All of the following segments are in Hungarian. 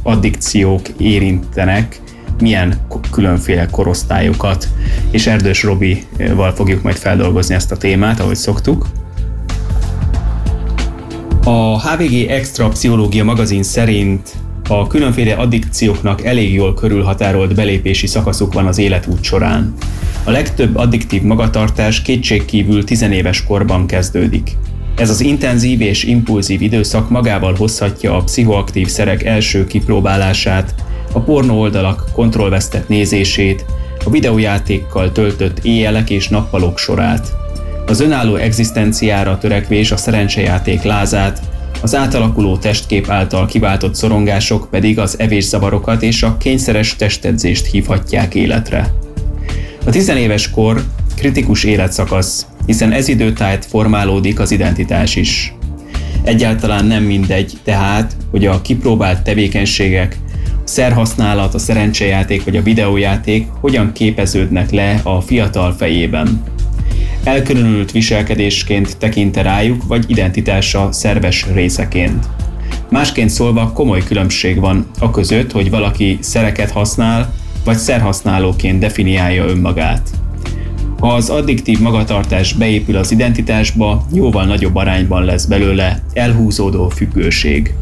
addikciók érintenek milyen különféle korosztályokat, és Erdős Robival fogjuk majd feldolgozni ezt a témát, ahogy szoktuk. A HVG Extra Pszichológia magazin szerint a különféle addikcióknak elég jól körülhatárolt belépési szakaszuk van az életút során. A legtöbb addiktív magatartás kétségkívül 10 éves korban kezdődik. Ez az intenzív és impulzív időszak magával hozhatja a pszichoaktív szerek első kipróbálását, a pornó oldalak kontrollvesztett nézését, a videójátékkal töltött éjjelek és nappalok sorát, az önálló egzisztenciára törekvés a szerencsejáték lázát, az átalakuló testkép által kiváltott szorongások pedig az evészavarokat és a kényszeres testedzést hívhatják életre. A 10 éves kor kritikus életszakasz, hiszen ez időtájt formálódik az identitás is. Egyáltalán nem mindegy tehát, hogy a kipróbált tevékenységek, a szerhasználat, a szerencsejáték vagy a videójáték hogyan képeződnek le a fiatal fejében. Elkülönült viselkedésként tekinte rájuk, vagy identitása szerves részeként. Másként szólva komoly különbség van a között, hogy valaki szereket használ, vagy szerhasználóként definiálja önmagát. Ha az addiktív magatartás beépül az identitásba, jóval nagyobb arányban lesz belőle elhúzódó függőség.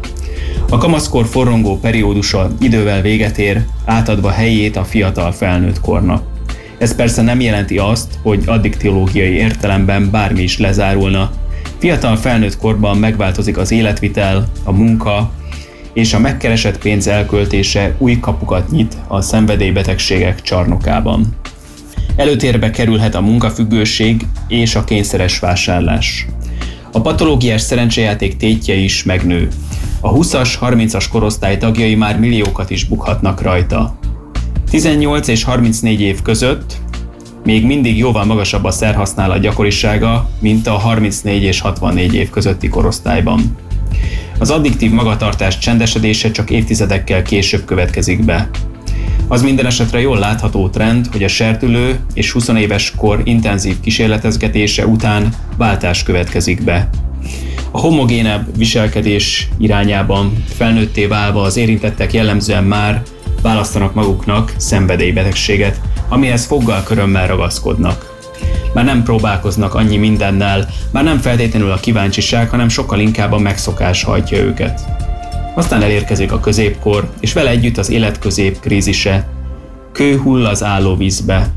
A kamaszkor forrongó periódusa idővel véget ér, átadva helyét a fiatal felnőtt kornak. Ez persze nem jelenti azt, hogy addiktológiai értelemben bármi is lezárulna. Fiatal felnőtt korban megváltozik az életvitel, a munka és a megkeresett pénz elköltése új kapukat nyit a szenvedélybetegségek csarnokában. Előtérbe kerülhet a munkafüggőség és a kényszeres vásárlás. A patológiás szerencsejáték tétje is megnő. A 20-as, 30-as korosztály tagjai már milliókat is bukhatnak rajta. 18 és 34 év között még mindig jóval magasabb a szerhasználat gyakorisága, mint a 34 és 64 év közötti korosztályban. Az addiktív magatartás csendesedése csak évtizedekkel később következik be. Az minden esetre jól látható trend, hogy a serdülő és 20 éves kor intenzív kísérletezgetése után váltás következik be. A homogénebb viselkedés irányában felnőtté válva az érintettek jellemzően már választanak maguknak szenvedélybetegséget, amihez foggal körömmel ragaszkodnak. Már nem próbálkoznak annyi mindennel, már nem feltétlenül a kíváncsiság, hanem sokkal inkább a megszokás hajtja őket. Aztán elérkezik a középkor, és vele együtt az életközép krízise. Kő hull az állóvízbe.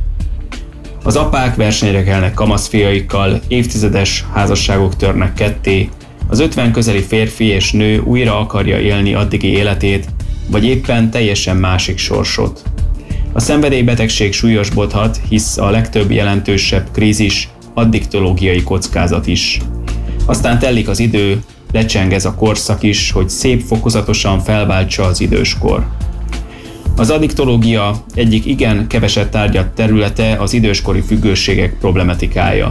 Az apák versenyre kelnek kamaszfiaikkal, évtizedes házasságok törnek ketté, az 50 közeli férfi és nő újra akarja élni addigi életét, vagy éppen teljesen másik sorsot. A szenvedélybetegség súlyosbodhat, hisz a legtöbb jelentősebb krízis addiktológiai kockázat is. Aztán telik az idő, lecseng ez a korszak is, hogy szép fokozatosan felváltsa az időskor. Az addiktológia egyik igen keveset tárgyalt területe az időskori függőségek problematikája.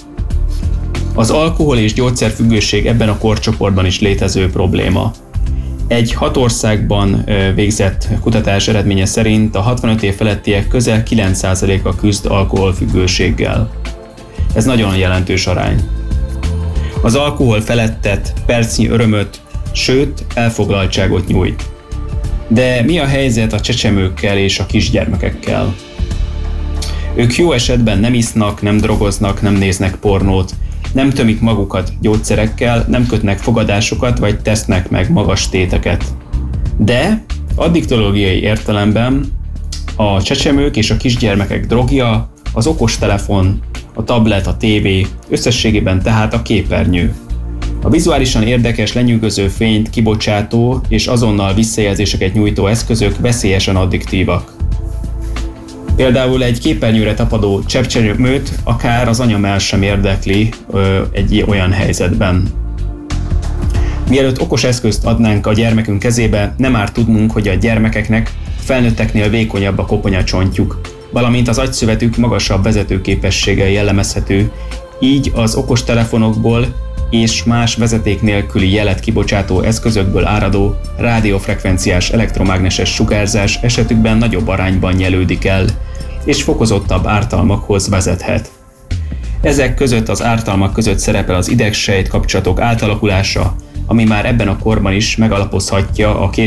Az alkohol- és gyógyszerfüggőség ebben a korcsoportban is létező probléma. Egy 6 országban végzett kutatás eredménye szerint a 65 év felettiek közel 9%-a küzd alkoholfüggőséggel. Ez nagyon jelentős arány. Az alkohol felettet percnyi örömöt, sőt elfoglaltságot nyújt. De mi a helyzet a csecsemőkkel és a kisgyermekekkel? Ők jó esetben nem isznak, nem drogoznak, nem néznek pornót, nem tömik magukat gyógyszerekkel, nem kötnek fogadásokat vagy tesznek meg magas téteket. De addiktológiai értelemben a csecsemők és a kisgyermekek drogja az okostelefon, a tablet, a tévé, összességében tehát a képernyő. A vizuálisan érdekes, lenyűgöző fényt kibocsátó és azonnal visszajelzéseket nyújtó eszközök veszélyesen addiktívak. Például egy képernyőre tapadó cseppcsemőt akár az anyamell sem érdekli egy olyan helyzetben. Mielőtt okos eszközt adnánk a gyermekünk kezébe, nem árt tudnunk, hogy a gyermekeknek felnőtteknél vékonyabb a koponyacsontjuk, valamint az agyszövetük magasabb vezetőképességgel jellemezhető, így az okostelefonokból és más vezeték nélküli jelet kibocsátó eszközökből áradó rádiófrekvenciás elektromágneses sugárzás esetükben nagyobb arányban nyelődik el, és fokozottabb ártalmakhoz vezethet. Ezek között az ártalmak között szerepel az idegsejt kapcsolatok átalakulása, ami már ebben a korban is megalapozhatja a